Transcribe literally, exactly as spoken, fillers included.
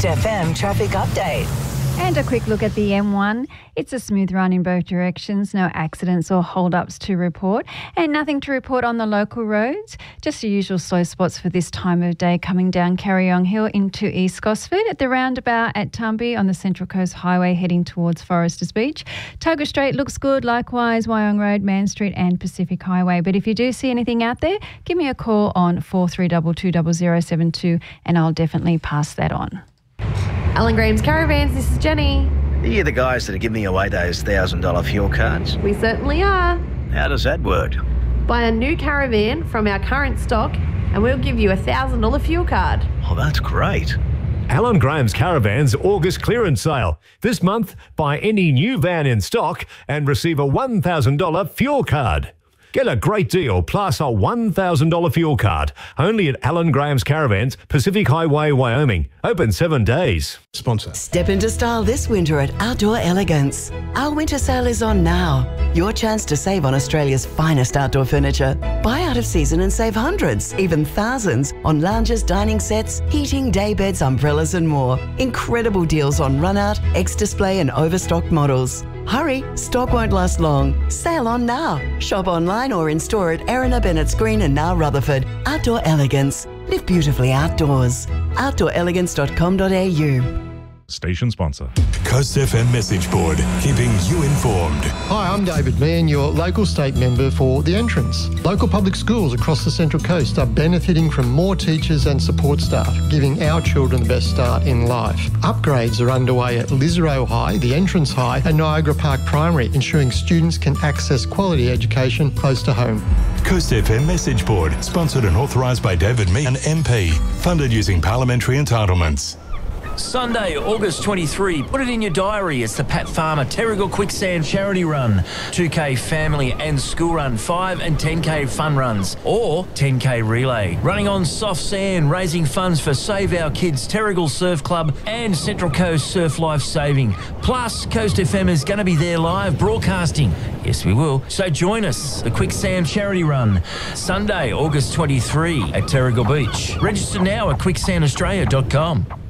Coast F M traffic update. And a quick look at the M one. It's a smooth run in both directions. No accidents or hold-ups to report. And nothing to report on the local roads. Just the usual slow spots for this time of day coming down Carryong Hill into East Gosford at the roundabout at Tumby on the Central Coast Highway heading towards Foresters Beach. Tugger Strait looks good. Likewise, Wyong Road, Man Street and Pacific Highway. But if you do see anything out there, give me a call on four three two two, zero zero seven two and I'll definitely pass that on. Alan Graham's Caravans, this is Jenny. Are you the guys that are giving away those one thousand dollars fuel cards? We certainly are. How does that work? Buy a new caravan from our current stock and we'll give you a one thousand dollars fuel card. Oh, that's great. Alan Graham's Caravans August clearance sale. This month, buy any new van in stock and receive a one thousand dollars fuel card. Get a great deal plus a one thousand dollars fuel card. Only at Alan Graham's Caravans, Pacific Highway, Wyoming. Open seven days. Sponsor. Step into style this winter at Outdoor Elegance. Our winter sale is on now. Your chance to save on Australia's finest outdoor furniture. Buy out of season and save hundreds, even thousands, on lounges, dining sets, heating, day beds, umbrellas and more. Incredible deals on run-out, ex-display and overstocked models. Hurry, stock won't last long. Sale on now. Shop online or in store at Erina, Bennett's Green and now Rutherford. Outdoor Elegance. Live beautifully outdoors. outdoor elegance dot com dot a u. Station sponsor. Coast F M message board, keeping you informed. Hi, I'm David Mann, your local state member for The Entrance. Local public schools across the Central Coast are benefiting from more teachers and support staff, giving our children the best start in life. Upgrades are underway at Lisarow High, The Entrance High and Niagara Park Primary, ensuring students can access quality education close to home. Coast F M message board, sponsored and authorised by David Meehan, M P. Funded using parliamentary entitlements. Sunday, August twenty-third. Put it in your diary. It's the Pat Farmer Terrigal Quicksand Charity Run. two K family and school run, five and ten K fun runs, or ten K relay. Running on soft sand, raising funds for Save Our Kids, Terrigal Surf Club and Central Coast Surf Life Saving. Plus, Coast F M is going to be there live broadcasting. Yes, we will. So join us. The Quicksand Charity Run. Sunday, August twenty-third at Terrigal Beach. Register now at quicksand australia dot com.